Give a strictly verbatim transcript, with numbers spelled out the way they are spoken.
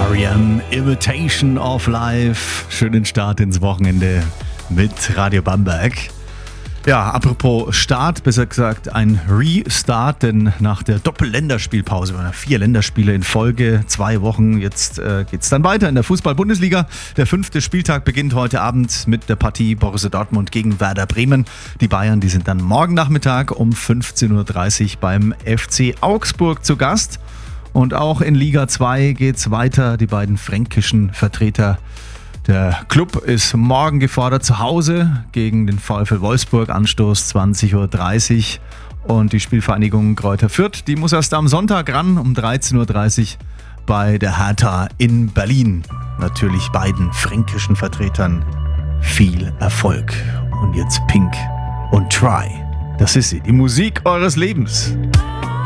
R E M, Imitation of Life. Schönen Start ins Wochenende mit Radio Bamberg. Ja, apropos Start, besser gesagt ein Restart, denn nach der Doppel-Länderspielpause, vier Länderspiele in Folge, zwei Wochen, jetzt äh, geht es dann weiter in der Fußball-Bundesliga. Der fünfte Spieltag beginnt heute Abend mit der Partie Borussia Dortmund gegen Werder Bremen. Die Bayern, die sind dann morgen Nachmittag um fünfzehn Uhr dreißig beim F C Augsburg zu Gast. Und auch in Liga zwei geht's weiter, die beiden fränkischen Vertreter. Der Club ist morgen gefordert zu Hause gegen den VfL Wolfsburg, Anstoß zwanzig Uhr dreißig. Und die Spielvereinigung Greuther Fürth, die muss erst am Sonntag ran, um dreizehn Uhr dreißig bei der Hertha in Berlin. Natürlich beiden fränkischen Vertretern viel Erfolg. Und jetzt Pink und Try. Das ist sie, die Musik eures Lebens.